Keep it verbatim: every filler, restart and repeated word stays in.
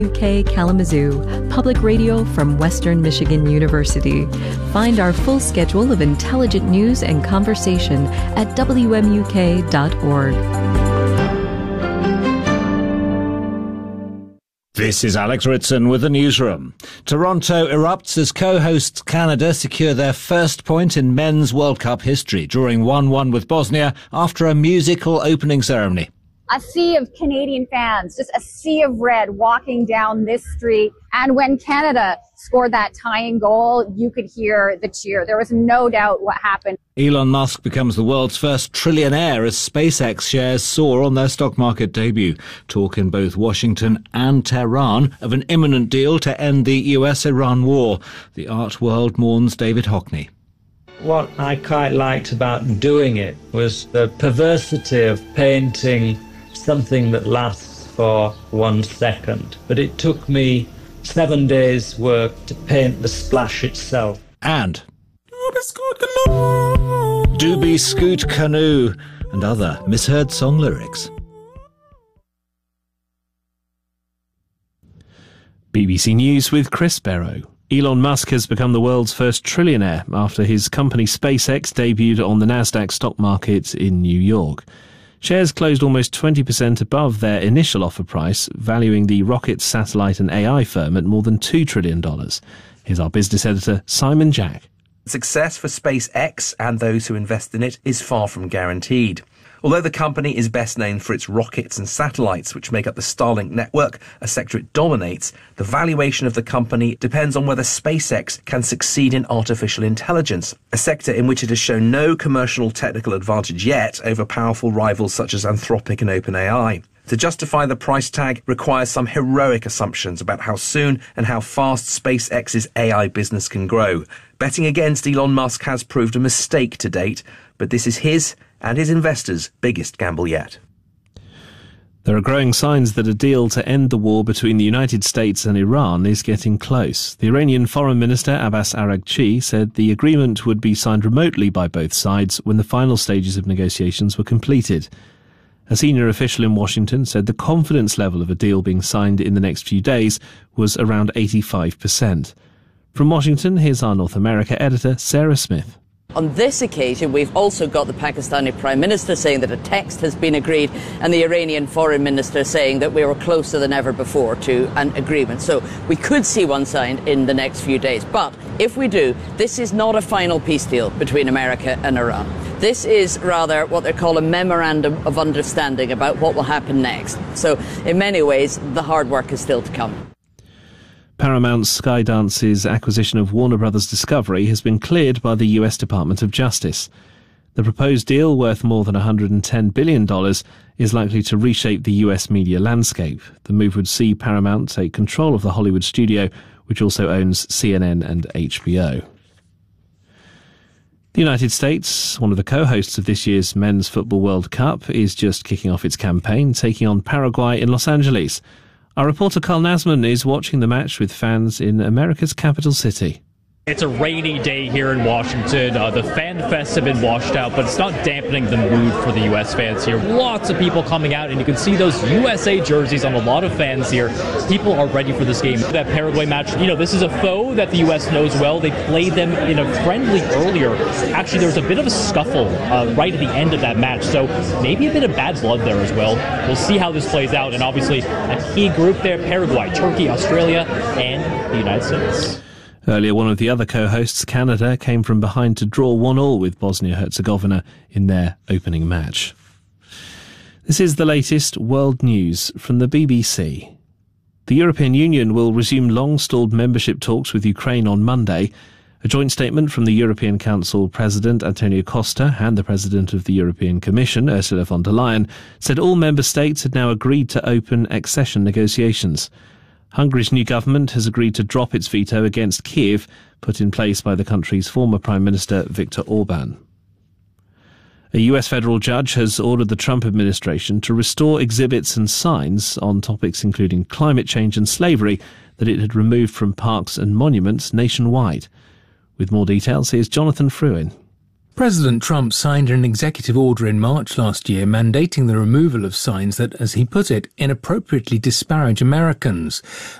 U K Kalamazoo, public radio from Western Michigan University. Find our full schedule of intelligent news and conversation at W M U K dot org. This is Alex Ritson with the newsroom. Toronto erupts as co-hosts Canada secure their first point in men's World Cup history, drawing one one with Bosnia after a musical opening ceremony. A sea of Canadian fans, just a sea of red walking down this street. And when Canada scored that tying goal, you could hear the cheer. There was no doubt what happened. Elon Musk becomes the world's first trillionaire as SpaceX shares soar on their stock market debut. Talk in both Washington and Tehran of an imminent deal to end the U S Iran war. The art world mourns David Hockney. What I quite liked about doing it was the perversity of painting something that lasts for one second. But it took me seven days' work to paint the splash itself. And Doobie Scoot Canoe and other misheard song lyrics. B B C News with Chris Barrow. Elon Musk has become the world's first trillionaire after his company SpaceX debuted on the Nasdaq stock market in New York. Shares closed almost twenty percent above their initial offer price, valuing the rocket, satellite and A I firm at more than two trillion dollars. Here's our business editor, Simon Jack. Success for SpaceX and those who invest in it is far from guaranteed. Although the company is best known for its rockets and satellites, which make up the Starlink network, a sector it dominates, the valuation of the company depends on whether SpaceX can succeed in artificial intelligence, a sector in which it has shown no commercial technical advantage yet over powerful rivals such as Anthropic and OpenAI. To justify the price tag requires some heroic assumptions about how soon and how fast SpaceX's A I business can grow. Betting against Elon Musk has proved a mistake to date, but this is his and his investors' biggest gamble yet. There are growing signs that a deal to end the war between the United States and Iran is getting close. The Iranian Foreign Minister Abbas Araghchi said the agreement would be signed remotely by both sides when the final stages of negotiations were completed. A senior official in Washington said the confidence level of a deal being signed in the next few days was around eighty-five percent. From Washington, here's our North America editor, Sarah Smith. On this occasion, we've also got the Pakistani Prime Minister saying that a text has been agreed and the Iranian Foreign Minister saying that we were closer than ever before to an agreement. So we could see one signed in the next few days. But if we do, this is not a final peace deal between America and Iran. This is rather what they call a memorandum of understanding about what will happen next. So in many ways, the hard work is still to come. Paramount Skydance's acquisition of Warner Brothers Discovery has been cleared by the U S Department of Justice. The proposed deal, worth more than one hundred ten billion dollars, is likely to reshape the U S media landscape. The move would see Paramount take control of the Hollywood studio, which also owns C N N and H B O. The United States, one of the co-hosts of this year's Men's Football World Cup, is just kicking off its campaign, taking on Paraguay in Los Angeles. Our reporter Carl Nasman is watching the match with fans in America's capital city. It's a rainy day here in Washington. Uh, the fan fests have been washed out, but it's not dampening the mood for the U S fans here. Lots of people coming out, and you can see those U S A jerseys on a lot of fans here. People are ready for this game. That Paraguay match, you know, this is a foe that the U S knows well. They played them in a friendly earlier. Actually, there was a bit of a scuffle uh, right at the end of that match, so maybe a bit of bad blood there as well. We'll see how this plays out, and obviously a key group there, Paraguay, Turkey, Australia, and the United States. Earlier, one of the other co-hosts, Canada, came from behind to draw one all with Bosnia-Herzegovina in their opening match. This is the latest world news from the B B C. The European Union will resume long-stalled membership talks with Ukraine on Monday. A joint statement from the European Council President Antonio Costa and the President of the European Commission, Ursula von der Leyen, said all member states had now agreed to open accession negotiations. Hungary's new government has agreed to drop its veto against Kiev, put in place by the country's former Prime Minister Viktor Orban. A U S federal judge has ordered the Trump administration to restore exhibits and signs on topics including climate change and slavery that it had removed from parks and monuments nationwide. With more details, here's Jonathan Fruin. President Trump signed an executive order in March last year mandating the removal of signs that, as he put it, inappropriately disparage Americans.